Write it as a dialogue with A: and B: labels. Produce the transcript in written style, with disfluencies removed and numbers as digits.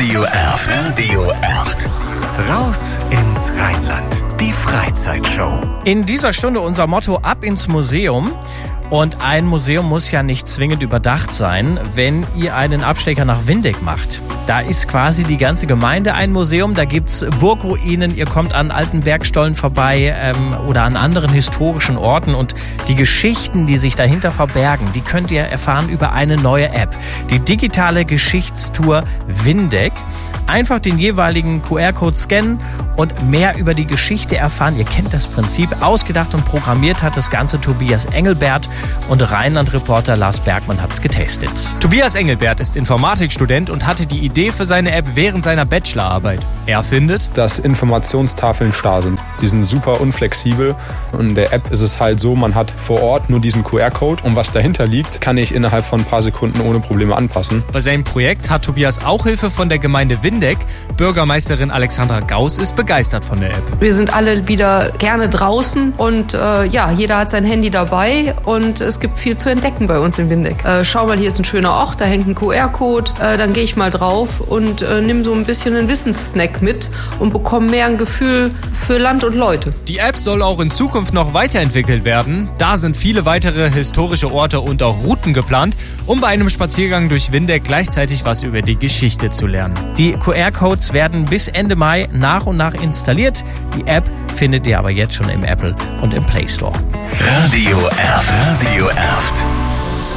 A: Radio Erft. Radio Erft. Raus ins Rheinland. Die Freizeitshow.
B: In dieser Stunde unser Motto: ab ins Museum. Und ein Museum muss ja nicht zwingend überdacht sein, wenn ihr einen Abstecher nach Windeck macht. Da ist quasi die ganze Gemeinde ein Museum. Da gibt's Burgruinen, ihr kommt an alten Werkstollen vorbei oder an anderen historischen Orten. Und die Geschichten, die sich dahinter verbergen, die könnt ihr erfahren über eine neue App. Die digitale Geschichtstour Windeck. Einfach den jeweiligen QR-Code scannen und mehr über die Geschichte erfahren. Ihr kennt das Prinzip. Ausgedacht und programmiert hat das Ganze Tobias Engelbert und Rheinland-Reporter Lars Bergmann hat's getestet.
C: Tobias Engelbert ist Informatikstudent und hatte die Idee für seine App während seiner Bachelorarbeit. Er findet,
D: dass Informationstafeln starr sind. Die sind super unflexibel. Und in der App ist es halt so, man hat vor Ort nur diesen QR-Code und was dahinter liegt, kann ich innerhalb von ein paar Sekunden ohne Probleme anpassen.
C: Bei seinem Projekt hat Tobias auch Hilfe von der Gemeinde Windeck. Bürgermeisterin Alexandra Gauss ist begeistert von der App.
E: Wir sind alle wieder gerne draußen und jeder hat sein Handy dabei und es gibt viel zu entdecken bei uns in Windeck. Schau mal, hier ist ein schöner Ort, da hängt ein QR-Code, dann gehe ich mal drauf und nimm so ein bisschen einen Wissenssnack mit und bekomme mehr ein Gefühl für Land und Leute.
C: Die App soll auch in Zukunft noch weiterentwickelt werden. Da sind viele weitere historische Orte und auch Routen geplant, um bei einem Spaziergang durch Windeck gleichzeitig was über die Geschichte zu lernen.
B: Die QR-Codes werden bis Ende Mai nach und nach installiert. Die App findet ihr aber jetzt schon im Apple und im Play Store.
A: Radio Erft. Radio Erft.